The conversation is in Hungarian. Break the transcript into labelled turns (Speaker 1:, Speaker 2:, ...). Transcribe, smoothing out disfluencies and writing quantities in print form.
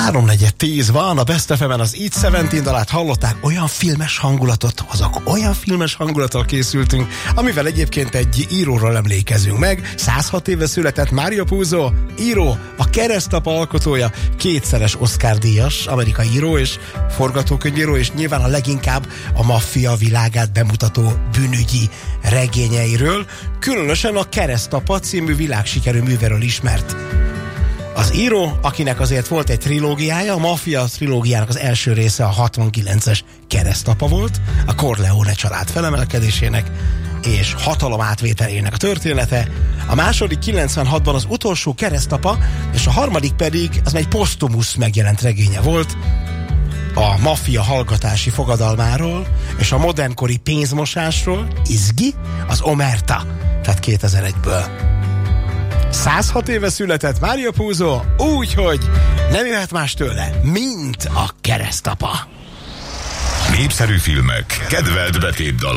Speaker 1: 3:4 van, a Best FM-en az It's 17 dalát hallották, olyan filmes hangulatot hozok, olyan filmes hangulattal készültünk, amivel egyébként egy íróról emlékezünk meg. 106 éve született Mario Puzo, író, a Keresztapa alkotója, 2-szeres Oscar-díjas amerikai író és forgatókönyvíró, és nyilván a leginkább a maffia világát bemutató bűnügyi regényeiről, különösen a Keresztapa című világsikerű művéről ismert. Az író, akinek azért volt egy trilógiája, a Mafia trilógiának az első része a 69-es Keresztapa volt, a Corleone család felemelkedésének és hatalom átvételének a története, a második 96-ban az Utolsó Keresztapa, és a harmadik pedig az egy posztumusz megjelent regénye volt, a maffia hallgatási fogadalmáról és a modernkori pénzmosásról, Izgi, az Omerta, tehát 2001-ből. 106 éve született Mario Puzo, úgyhogy nem jöhet más tőle, mint a Keresztapa.
Speaker 2: Népszerű filmek, kedvelt betétdalok.